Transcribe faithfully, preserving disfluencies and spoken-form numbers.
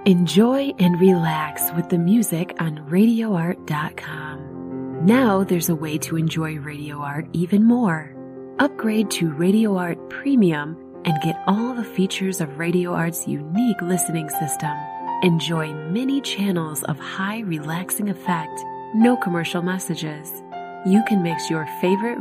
Enjoy and relax with the music on radio art dot com. Now there's a way to enjoy Radio Art even more. Upgrade to Radio Art Premium and get all the features of Radio Art's unique listening system. Enjoy many channels of high relaxing effect, no commercial messages. You can mix your favorite